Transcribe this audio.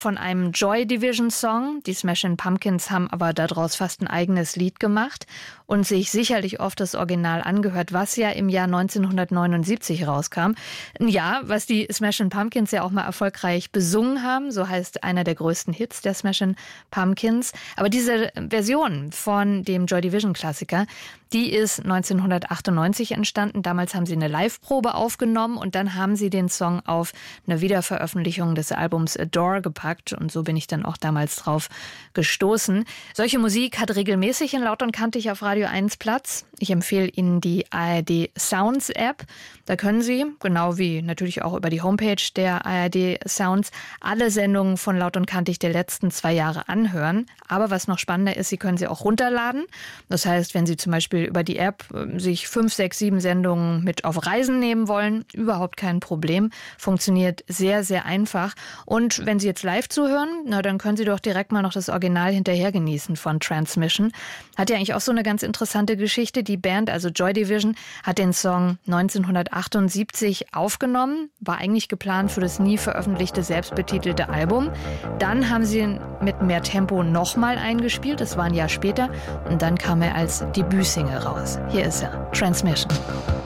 von einem Joy Division-Song. Die Smashing Pumpkins haben aber daraus fast ein eigenes Lied gemacht und sich sicherlich oft das Original angehört, was ja im Jahr 1979 rauskam. Ein Jahr, was die Smashing Pumpkins ja auch mal erfolgreich besungen haben. So heißt einer der größten Hits der Smashing Pumpkins. Aber diese Version von dem Joy Division-Klassiker, die ist 1998 entstanden. Damals haben sie eine Live-Probe aufgenommen und dann haben sie den Song auf eine Wiederveröffentlichung des Albums Adore gepackt. Und so bin ich dann auch damals drauf gestoßen. Solche Musik hat regelmäßig in Laut und Kantig auf Radio 1 Platz. Ich empfehle Ihnen die ARD Sounds App. Da können Sie, genau wie natürlich auch über die Homepage der ARD Sounds, alle Sendungen von Laut und Kantig der letzten 2 Jahre anhören. Aber was noch spannender ist, Sie können sie auch runterladen. Das heißt, wenn Sie zum Beispiel über die App sich 5, 6, 7 Sendungen mit auf Reisen nehmen wollen, überhaupt kein Problem. Funktioniert sehr, sehr einfach. Und wenn Sie jetzt live zuhören, na, dann können Sie doch direkt mal noch das Original hinterher genießen von Transmission. Hat ja eigentlich auch so eine ganz interessante Geschichte. Die Band, also Joy Division, hat den Song 1978 aufgenommen, war eigentlich geplant für das nie veröffentlichte selbstbetitelte Album. Dann haben sie ihn mit mehr Tempo nochmal eingespielt, das war ein Jahr später, und dann kam er als Debütsingle raus. Hier ist er, Transmission.